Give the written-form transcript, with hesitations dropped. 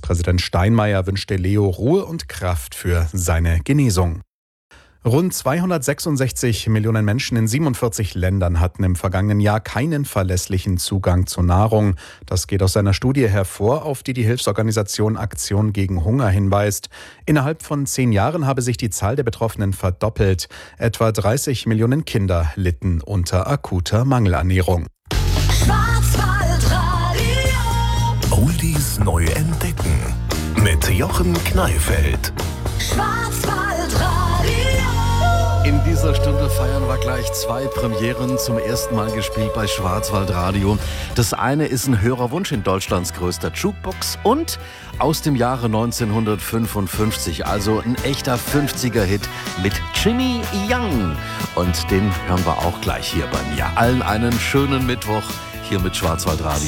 Bundespräsident Steinmeier wünschte Leo Ruhe und Kraft für seine Genesung. Rund 266 Millionen Menschen in 47 Ländern hatten im vergangenen Jahr keinen verlässlichen Zugang zu Nahrung. Das geht aus einer Studie hervor, auf die Hilfsorganisation Aktion gegen Hunger hinweist. Innerhalb von 10 Jahren habe sich die Zahl der Betroffenen verdoppelt. Etwa 30 Millionen Kinder litten unter akuter Mangelernährung. Oldies neu entdecken mit Jochen Kneifeld. In dieser Stunde feiern wir gleich 2 Premieren zum ersten Mal gespielt bei Schwarzwaldradio. Das eine ist ein Hörerwunsch in Deutschlands größter Jukebox und aus dem Jahre 1955, also ein echter 50er-Hit mit Jimmy Young. Und den hören wir auch gleich hier bei mir. Allen einen schönen Mittwoch hier mit Schwarzwaldradio.